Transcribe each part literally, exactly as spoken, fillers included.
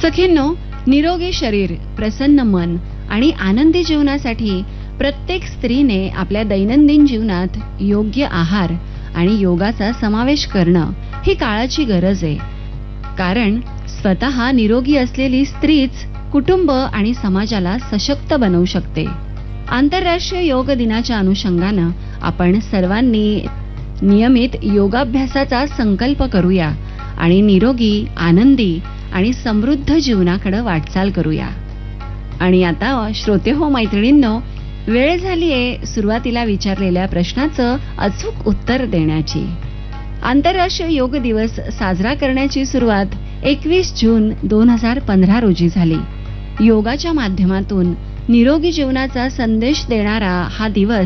सखींनो, निरोगी शरीर, प्रसन्न मन आणि आनंदी जीवनासाठी प्रत्येक स्त्रीने आपल्या दैनंदिन जीवनात योग्य आहार आणि योगाचा समावेश करणं ही काळाची गरज आहे. कारण स्वतः निरोगी असलेली स्त्रीच कुटुंब आणि समाजाला सशक्त बनवू शकते. आंतरराष्ट्रीय योग दिनाच्या अनुषंगानं आपण सर्वांनी नियमित योगाभ्यासाचा संकल्प करूया आणि निरोगी, आनंदी आणि समृद्ध जीवनाकडे वाटचाल करूया. आणि आता श्रोते हो मैत्रिणींनो, वेळ झालीये सुरुवातीला विचारलेल्या प्रश्नाचं अचूक उत्तर देण्याची. आंतरराष्ट्रीय योग दिवस साजरा करण्याची सुरुवात एकवीस जून दोन हजार पंधरा रोजी झाली. योगाच्या माध्यमातून निरोगी जीवनाचा संदेश देणारा हा दिवस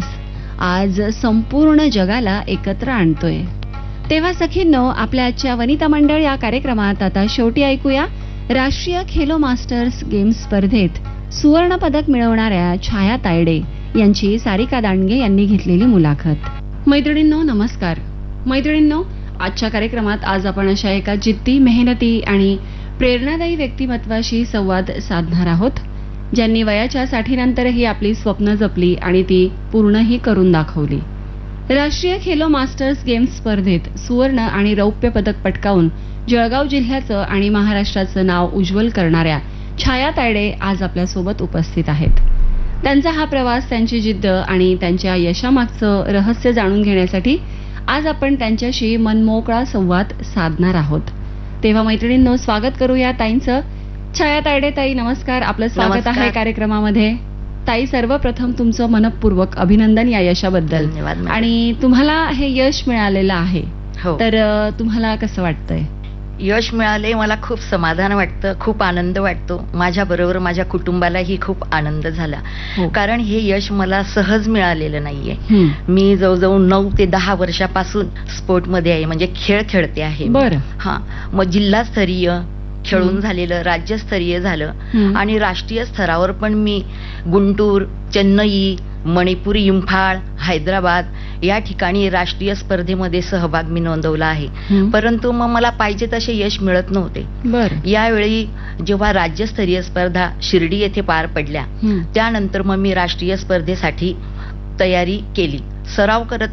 आज संपूर्ण जगाला एकत्र आणतोय. तेव्हा सखींनो, आपल्या आजच्या वनिता मंडळ या कार्यक्रमात आता शेवटी ऐकूया राष्ट्रीय खेलो मास्टर्स गेम्स स्पर्धेत सुवर्ण पदक मिळवणाऱ्या छाया तायडे यांची सारिका दांडगे यांनी घेतलेली मुलाखत. मैत्रिणींनो नमस्कार. मैत्रिणींनो, आजच्या कार्यक्रमात आज आपण अशा एका जिद्दी, मेहनती आणि प्रेरणादायी व्यक्तिमत्वाशी संवाद साधणार आहोत, ज्यांनी वयाच्या साठीनंतरही आपली स्वप्न जपली आणि ती पूर्णही करून दाखवली. राष्ट्रीय खेलो मास्टर्स गेम्स स्पर्धेत सुवर्ण आणि रौप्य पदक पटकावून जळगाव जिल्ह्याचं आणि महाराष्ट्राचं नाव उज्ज्वल करणाऱ्या छाया तायडे आज आपल्यासोबत उपस्थित आहेत. त्यांचा हा प्रवास, त्यांची जिद्द आणि त्यांच्या यशामागचं रहस्य जाणून घेण्यासाठी आज आपण त्यांच्याशी मनमोकळा संवाद साधणार आहोत. तेव्हा मैत्रिणींनो, स्वागत करूया ताईंचं. छाया तायडे ताई, नमस्कार. आपलं स्वागत नमस्कार. आहे कार्यक्रमामध्ये. ताई, सर्वप्रथम तुमचं मनपूर्वक अभिनंदन या यशाबद्दल. धन्यवाद. आणि तुम्हाला हे यश मिळालेलं आहे, हो, तर अ, तुम्हाला कसं वाटतंय? यश मिळाले, मला खूप समाधान वाटतं, खूप आनंद वाटतो. माझ्या बरोबर माझ्या कुटुंबालाही खूप आनंद झाला. हो. कारण हे यश मला सहज मिळालेलं नाहीये. हं. मी जवळजवळ नऊ ते दहा वर्षापासून स्पोर्ट मध्ये आहे, म्हणजे खेळ खेळते आहे. बरं. हा, मग जिल्हास्तरीय खेळून हं. झालेलं, राज्यस्तरीय झालं हं. आणि राष्ट्रीय स्तरावर पण मी गुंटूर, चेन्नई, मणिपूर, इम्फाळ, हैदराबाद या ठिकाणी राष्ट्रीय स्पर्धेमध्ये सहभाग मी नोंदवला आहे. हं. परंतु मग मला पाहिजे तसे यश मिळत नव्हते. बरं. यावेळी जेव्हा राज्यस्तरीय स्पर्धा शिर्डी येथे पार पडल्या, हं. त्यानंतर मग मी राष्ट्रीय स्पर्धेसाठी तयारी केली. सराव करत